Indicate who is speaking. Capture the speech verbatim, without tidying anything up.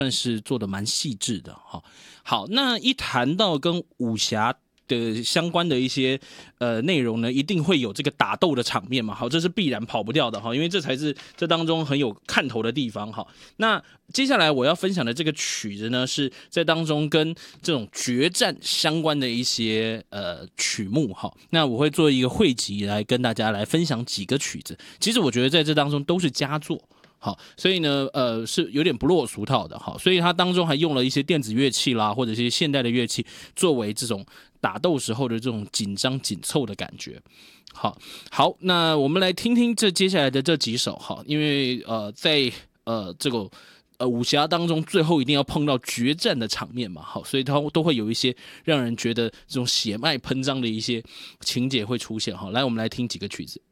Speaker 1: 算是做的蛮细致的哈。好，那一谈到跟武侠的相关的一些呃内容呢，一定会有这个打斗的场面嘛，好，这是必然跑不掉的哈，因为这才是这当中很有看头的地方哈。那接下来我要分享的这个曲子呢，是在当中跟这种决战相关的一些呃曲目哈。那我会做一个汇集来跟大家来分享几个曲子，其实我觉得在这当中都是佳作。好，所以呢，呃，是有点不落俗套的，好，所以它当中还用了一些电子乐器啦，或者一些现代的乐器，作为这种打斗时候的这种紧张紧凑的感觉。好，好，那我们来听听这接下来的这几首，哈，因为呃，在呃这个呃武侠当中，最后一定要碰到决战的场面嘛，好，所以它都会有一些让人觉得这种血脉喷张的一些情节会出现，哈，来，我们来听几个曲子。